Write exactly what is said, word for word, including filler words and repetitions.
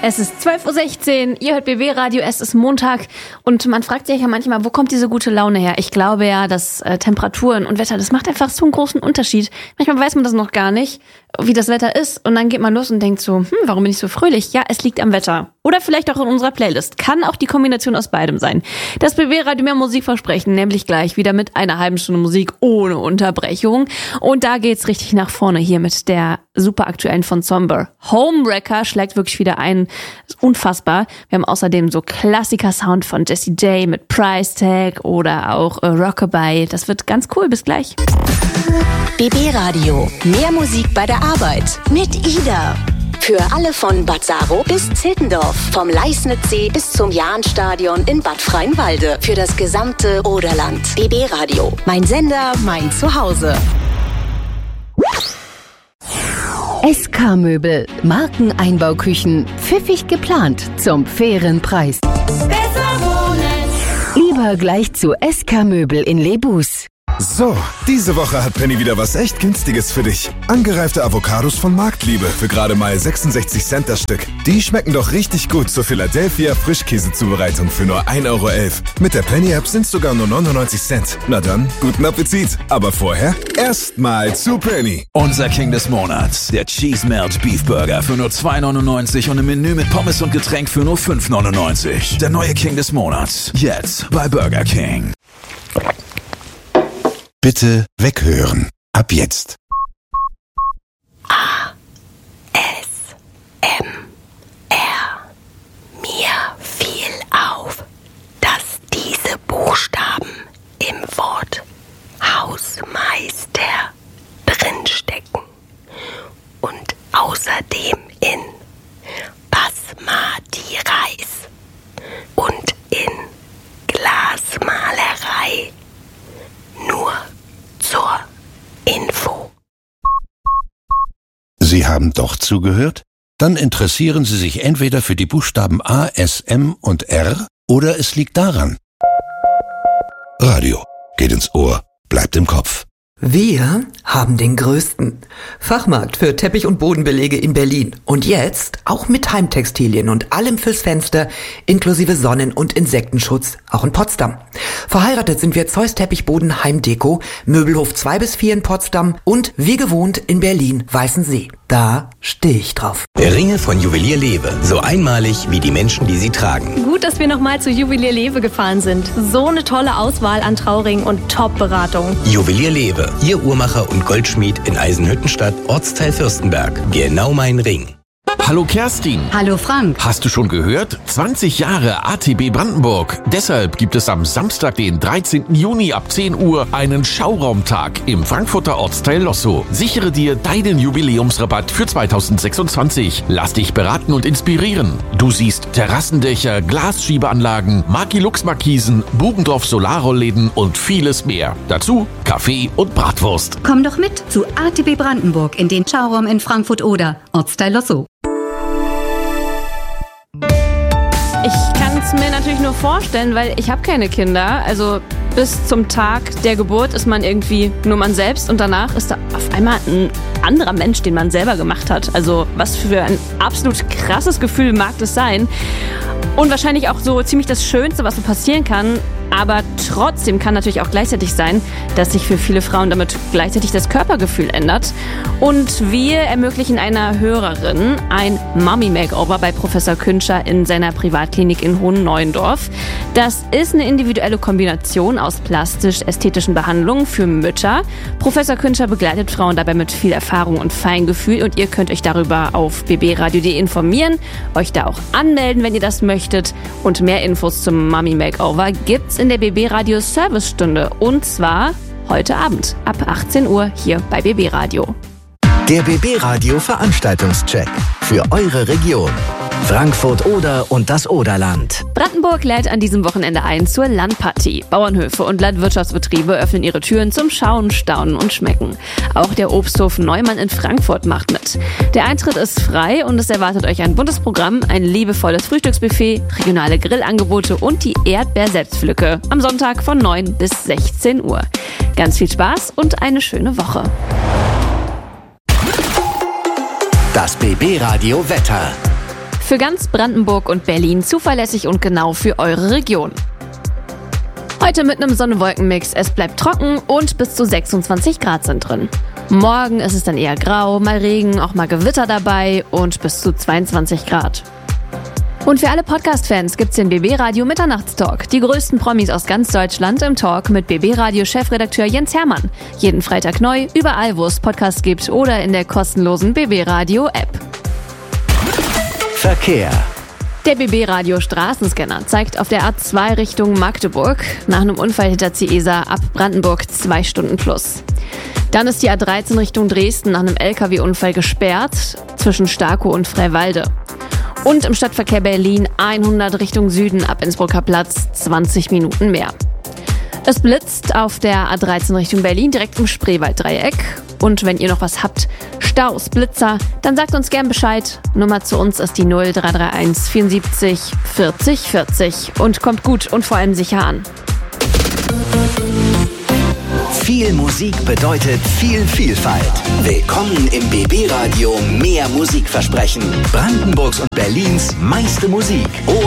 Es ist zwölf Uhr sechzehn, ihr hört B B Radio, es ist Montag und man fragt sich ja manchmal, wo kommt diese gute Laune her? Ich glaube ja, dass äh, Temperaturen und Wetter, das macht einfach so einen großen Unterschied. Manchmal weiß man das noch gar nicht, wie das Wetter ist und dann geht man los und denkt so, hm, warum bin ich so fröhlich? Ja, es liegt am Wetter. Oder vielleicht auch in unserer Playlist. Kann auch die Kombination aus beidem sein. Das B B Radio mehr Musik versprechen, nämlich gleich wieder mit einer halben Stunde Musik ohne Unterbrechung. Und da geht's richtig nach vorne hier mit der super aktuellen von Somber. Homewrecker schlägt wirklich wieder ein. Unfassbar. Wir haben außerdem so Klassiker-Sound von Jessie J mit Price Tag oder auch äh, Rockabye. Das wird ganz cool. Bis gleich. B B Radio. Mehr Musik bei der Arbeit. Mit Ida. Für alle von Bad Saro bis Zittendorf. Vom Leisnitzsee bis zum Jahnstadion in Bad Freienwalde. Für das gesamte Oderland. B B Radio. Mein Sender, mein Zuhause. S K-Möbel. Markeneinbauküchen. Pfiffig geplant. Zum fairen Preis. Besser wohnen. Lieber gleich zu S K-Möbel in Lebus. So, diese Woche hat Penny wieder was echt Günstiges für dich. Angereifte Avocados von Marktliebe für gerade mal sechsundsechzig Cent das Stück. Die schmecken doch richtig gut zur Philadelphia Frischkäsezubereitung für nur ein Euro elf. Mit der Penny-App sind sogar nur neunundneunzig Cent. Na dann, guten Appetit. Aber vorher erstmal zu Penny. Unser King des Monats, der Cheese Melt Beef Burger für nur zwei neunundneunzig und ein Menü mit Pommes und Getränk für nur fünf neunundneunzig. Der neue King des Monats, jetzt bei Burger King. Bitte weghören. Ab jetzt. A. S. M. R. Mir fiel auf, dass diese Buchstaben im Wort Hausmeister drinstecken und außerdem in Basmati Reis und in Glasmalerei. Nur zur Info. Sie haben doch zugehört? Dann interessieren Sie sich entweder für die Buchstaben A, S, M und R oder es liegt daran. Radio geht ins Ohr, bleibt im Kopf. Wir haben den größten Fachmarkt für Teppich- und Bodenbelege in Berlin. Und jetzt auch mit Heimtextilien und allem fürs Fenster, inklusive Sonnen- und Insektenschutz, auch in Potsdam. Verheiratet sind wir Zeus Teppichboden Heimdeko, Möbelhof zwei bis vier in Potsdam und wie gewohnt in Berlin Weißensee. Da stehe ich drauf. Ringe von Juwelier Lewe, so einmalig wie die Menschen, die sie tragen. Gut, dass wir nochmal zu Juwelier Lewe gefahren sind. So eine tolle Auswahl an Trauringen und Top-Beratung. Juwelier Lewe, Ihr Uhrmacher und Goldschmied in Eisenhüttenstadt, Ortsteil Fürstenberg. Genau mein Ring. Hallo Kerstin. Hallo Frank. Hast du schon gehört? zwanzig Jahre A T B Brandenburg. Deshalb gibt es am Samstag, den dreizehnten Juni ab zehn Uhr einen Schauraumtag im Frankfurter Ortsteil Lossow. Sichere dir deinen Jubiläumsrabatt für zweitausendsechsundzwanzig. Lass dich beraten und inspirieren. Du siehst Terrassendächer, Glasschiebeanlagen, Magilux-Markisen, Bubendorf Solarrollläden und vieles mehr. Dazu Kaffee und Bratwurst. Komm doch mit zu A T B Brandenburg in den Schauraum in Frankfurt-Oder, Ortsteil Lossow. Ich kann es mir natürlich nur vorstellen, weil ich habe keine Kinder. Also bis zum Tag der Geburt ist man irgendwie nur man selbst und danach ist da auf einmal ein anderer Mensch, den man selber gemacht hat. Also was für ein absolut krasses Gefühl mag das sein. Und wahrscheinlich auch so ziemlich das Schönste, was so passieren kann. Aber trotzdem kann natürlich auch gleichzeitig sein, dass sich für viele Frauen damit gleichzeitig das Körpergefühl ändert. Und wir ermöglichen einer Hörerin ein Mummy-Makeover bei Professor Künscher in seiner Privatklinik in Hohenneuendorf. Das ist eine individuelle Kombination aus plastisch-ästhetischen Behandlungen für Mütter. Professor Künscher begleitet Frauen dabei mit viel Erfahrung und Feingefühl und ihr könnt euch darüber auf b b radio punkt d e informieren, euch da auch anmelden, wenn ihr das möchtet. Und mehr Infos zum Mummy-Makeover gibt's in der B B Radio Servicestunde und zwar heute Abend ab achtzehn Uhr hier bei B B Radio. Der B B Radio Veranstaltungscheck für eure Region. Frankfurt Oder und das Oderland. Brandenburg lädt an diesem Wochenende ein zur Landpartie. Bauernhöfe und Landwirtschaftsbetriebe öffnen ihre Türen zum Schauen, Staunen und Schmecken. Auch der Obsthof Neumann in Frankfurt macht mit. Der Eintritt ist frei und es erwartet euch ein buntes Programm, ein liebevolles Frühstücksbuffet, regionale Grillangebote und die Erdbeer-Selbstpflücke am Sonntag von neun bis sechzehn Uhr. Ganz viel Spaß und eine schöne Woche. Das B B Radio Wetter. Für ganz Brandenburg und Berlin zuverlässig und genau für eure Region. Heute mit einem Sonne-Wolken-Mix. Es bleibt trocken und bis zu sechsundzwanzig Grad sind drin. Morgen ist es dann eher grau, mal Regen, auch mal Gewitter dabei und bis zu zweiundzwanzig Grad. Und für alle Podcast-Fans gibt's den B B-Radio Mitternachtstalk. Die größten Promis aus ganz Deutschland im Talk mit B B-Radio-Chefredakteur Jens Hermann. Jeden Freitag neu, überall wo es Podcasts gibt oder in der kostenlosen B B-Radio-App. Verkehr. Der B B-Radio Straßenscanner zeigt auf der A zwei Richtung Magdeburg nach einem Unfall hinter Ciesa ab Brandenburg zwei Stunden plus. Dann ist die A dreizehn Richtung Dresden nach einem L K W-Unfall gesperrt zwischen Starkow und Freiwalde. Und im Stadtverkehr Berlin hundert Richtung Süden ab Innsbrucker Platz zwanzig Minuten mehr. Es blitzt auf der A dreizehn Richtung Berlin direkt im Spreewalddreieck. Und wenn ihr noch was habt, Staus, Blitzer, dann sagt uns gern Bescheid. Nummer zu uns ist die null drei drei eins vierundsiebzig vierzig vierzig und kommt gut und vor allem sicher an. Viel Musik bedeutet viel Vielfalt. Willkommen im B B-Radio Mehr Musikversprechen. Brandenburgs und Berlins meiste Musik.